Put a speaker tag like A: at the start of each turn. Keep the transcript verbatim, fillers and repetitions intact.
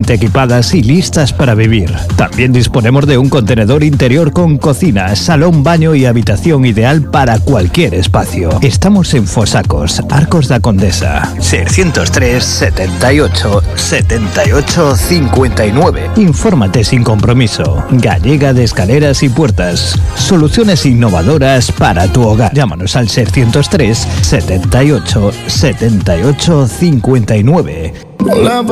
A: completamente equipadas y listas para vivir. También disponemos de un contenedor interior con cocina, salón, baño y habitación ideal para cualquier espacio. Estamos en Fosacos, Arcos da Condesa. seiscientos tres, setenta y ocho, setenta y ocho, cincuenta y nueve. Infórmate sin compromiso. Gallega de Escaleras y Puertas. Soluciones innovadoras para tu hogar. Llámanos al seiscientos tres, setenta y ocho, setenta y ocho, cincuenta y nueve.